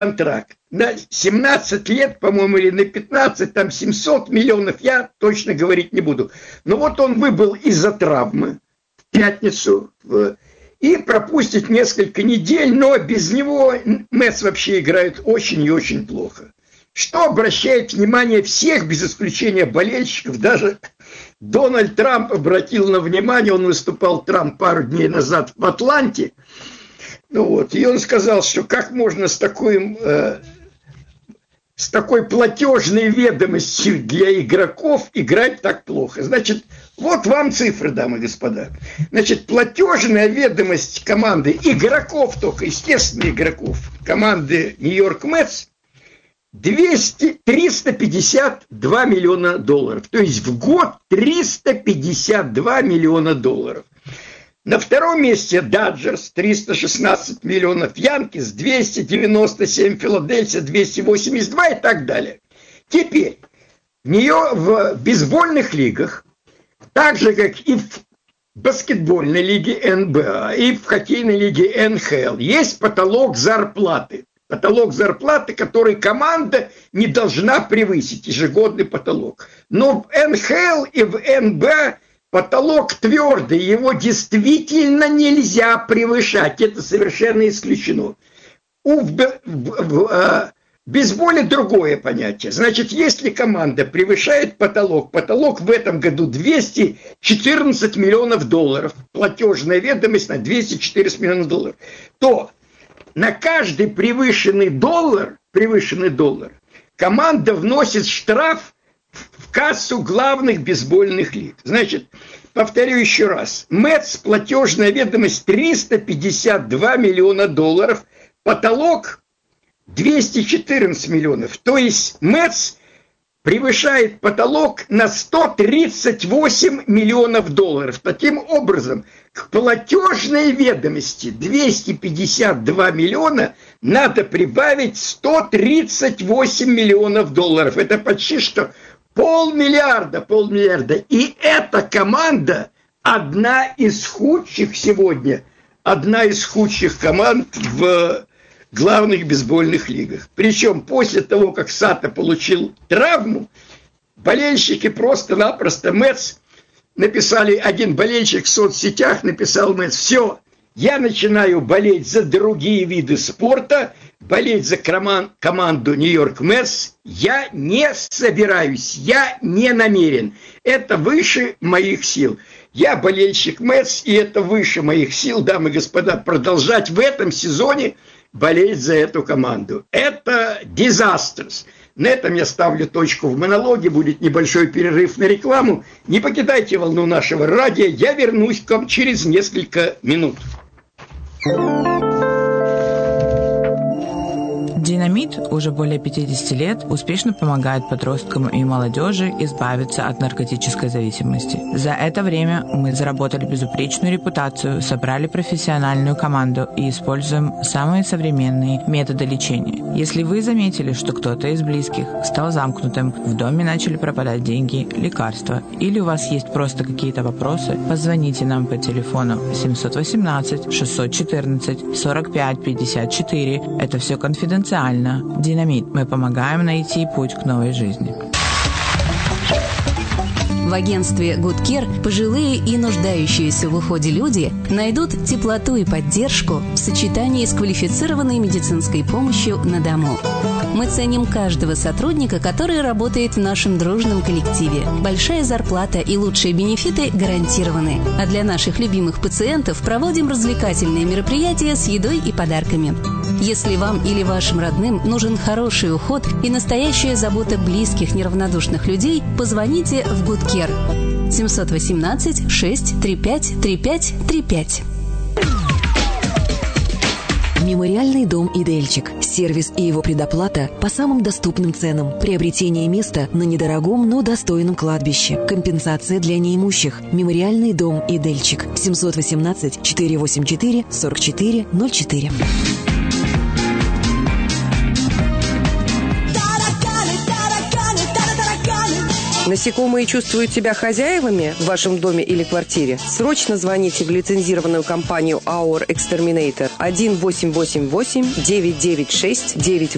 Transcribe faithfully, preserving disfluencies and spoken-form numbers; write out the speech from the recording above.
контракт на семнадцать лет, по-моему, или на пятнадцать, там семьсот миллионов, я точно говорить не буду. Но вот он выбыл из-за травмы в пятницу и пропустит несколько недель, но без него Мэтс вообще играют очень и очень плохо. Что обращает внимание всех, без исключения болельщиков, даже Дональд Трамп обратил на внимание, он выступал, Трамп, пару дней назад в Атланте, ну вот, и он сказал, что как можно с такой, э, с такой платежной ведомостью для игроков играть так плохо. Значит, вот вам цифры, дамы и господа. Значит, платежная ведомость команды игроков только, естественно, игроков команды Нью-Йорк Мэтс двести, триста пятьдесят два миллиона долларов. То есть в год триста пятьдесят два миллиона долларов. На втором месте Даджерс триста шестнадцать миллионов, Янкис двести девяносто семь, Филадельфия двести восемьдесят два и так далее. Теперь в нее в бейсбольных лигах, так же как и в баскетбольной лиге эн бэ а и в хоккейной лиге эн ха эл, есть потолок зарплаты. Потолок зарплаты, который команда не должна превысить, ежегодный потолок. Но в эн ха эл и в эн бэ а потолок твердый, его действительно нельзя превышать, это совершенно исключено. У в, в, в, в бейсболе другое понятие. Значит, если команда превышает потолок, потолок в этом году двести четырнадцать миллионов долларов, платежная ведомость на двести четырнадцать миллионов долларов, то на каждый превышенный доллар, превышенный доллар, команда вносит штраф в кассу главных бейсбольных лиг. Значит, повторю еще раз. Мэтс, платежная ведомость триста пятьдесят два миллиона долларов, потолок двести четырнадцать миллионов. То есть Мэтс превышает потолок на сто тридцать восемь миллионов долларов. Таким образом, к платежной ведомости двести пятьдесят два миллиона надо прибавить сто тридцать восемь миллионов долларов. Это почти что полмиллиарда, полмиллиарда. И эта команда одна из худших сегодня, одна из худших команд в главных бейсбольных лигах. Причем после того, как Сато получил травму, болельщики просто-напросто Мэтс написали, один болельщик в соцсетях написал Мэтс: все, я начинаю болеть за другие виды спорта, болеть за коман- команду Нью-Йорк Мэтс я не собираюсь, я не намерен. Это выше моих сил. Я болельщик Мэтс, и это выше моих сил, дамы и господа, продолжать в этом сезоне болеть за эту команду. Это disastrous. На этом я ставлю точку в монологе. Будет небольшой перерыв на рекламу. Не покидайте волну нашего радио. Я вернусь к вам через несколько минут. Динамит уже более пятьдесят лет успешно помогает подросткам и молодежи избавиться от наркотической зависимости. За это время мы заработали безупречную репутацию, собрали профессиональную команду и используем самые современные методы лечения. Если вы заметили, что кто-то из близких стал замкнутым, в доме начали пропадать деньги, лекарства, или у вас есть просто какие-то вопросы, позвоните нам по телефону семь один восемь шесть один четыре сорок пять пятьдесят четыре. Это все конфиденциально. Динамит. Мы помогаем найти путь к новой жизни. В агентстве Good Care пожилые и нуждающиеся в уходе люди найдут теплоту и поддержку в сочетании с квалифицированной медицинской помощью на дому. Мы ценим каждого сотрудника, который работает в нашем дружном коллективе. Большая зарплата и лучшие бенефиты гарантированы. А для наших любимых пациентов проводим развлекательные мероприятия с едой и подарками. Если вам или вашим родным нужен хороший уход и настоящая забота близких неравнодушных людей, позвоните в Good Care семь один восемь шесть три пять три пять три пять. Мемориальный дом «Идельчик». Сервис и его предоплата по самым доступным ценам. Приобретение места на недорогом, но достойном кладбище. Компенсация для неимущих. Мемориальный дом «Идельчик». семь один восемь четыре восемь четыре сорок четыре ноль четыре. Насекомые чувствуют себя хозяевами в вашем доме или квартире? Срочно звоните в лицензированную компанию Our Exterminator один восемь восемь восемь девять девять шесть девять